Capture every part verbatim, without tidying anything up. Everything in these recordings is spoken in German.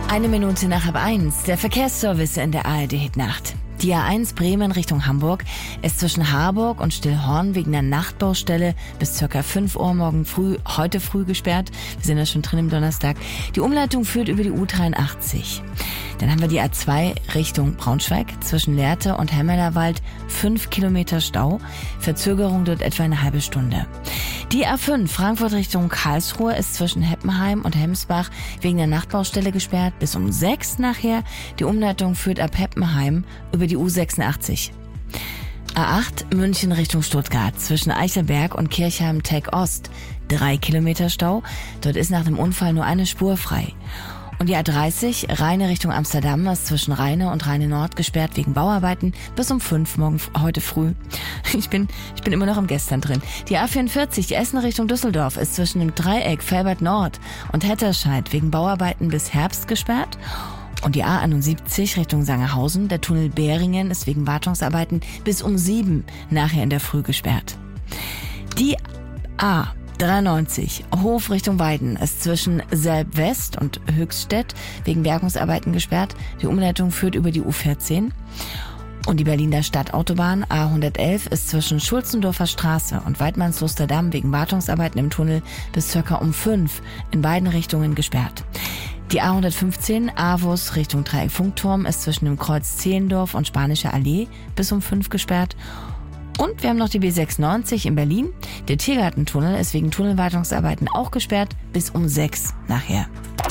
Eine Minute nach halb eins, der Verkehrsservice in der A R D-Hitnacht. Die A eins Bremen Richtung Hamburg ist zwischen Harburg und Stillhorn wegen der Nachtbaustelle bis ca. fünf Uhr morgen früh, heute früh gesperrt. Wir sind ja schon drin im Donnerstag. Die Umleitung führt über die U dreiundachtzig. Dann haben wir die A zwei Richtung Braunschweig zwischen Lehrte und Hemmelerwald. Fünf Kilometer Stau. Verzögerung dort etwa eine halbe Stunde. Die A fünf Frankfurt Richtung Karlsruhe ist zwischen Heppenheim und Hemsbach wegen der Nachtbaustelle gesperrt bis um sechs nachher. Die Umleitung führt ab Heppenheim über die U sechsundachtzig. A acht München Richtung Stuttgart zwischen Eichelberg und Kirchheim-Tech Ost. Drei Kilometer Stau. Dort ist nach dem Unfall nur eine Spur frei. Und die A dreißig Rheine Richtung Amsterdam ist zwischen Rheine und Rheine Nord gesperrt wegen Bauarbeiten bis um fünf morgen heute früh. Ich bin, ich bin immer noch im Gestern drin. Die A vierundvierzig Essen Richtung Düsseldorf ist zwischen dem Dreieck Felbert Nord und Hetterscheid wegen Bauarbeiten bis Herbst gesperrt. Und die A einundsiebzig Richtung Sangerhausen, der Tunnel Beringen ist wegen Wartungsarbeiten bis um sieben nachher in der Früh gesperrt. Die A dreiundneunzig Hof Richtung Weiden ist zwischen Selb West und Höchststedt wegen Bergungsarbeiten gesperrt. Die Umleitung führt über die U vierzehn. Und die Berliner Stadtautobahn A hundertelf ist zwischen Schulzendorfer Straße und Weidmannslusterdamm wegen Wartungsarbeiten im Tunnel bis circa um fünf in beiden Richtungen gesperrt. Die A hundertfünfzehn Avus Richtung Dreieck Funkturm ist zwischen dem Kreuz Zehlendorf und Spanische Allee bis um fünf gesperrt. Und wir haben noch die B sechsundneunzig in Berlin. Der Tiergartentunnel ist wegen Tunnelwartungsarbeiten auch gesperrt bis um sechs nachher.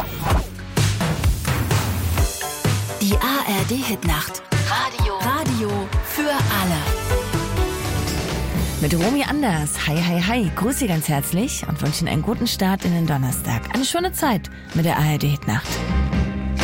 Die A R D-Hitnacht. Radio. Radio für alle. Mit Romy Anders. Hi, hi, hi. Grüße Sie ganz herzlich und wünsche Ihnen einen guten Start in den Donnerstag. Eine schöne Zeit mit der A R D-Hitnacht.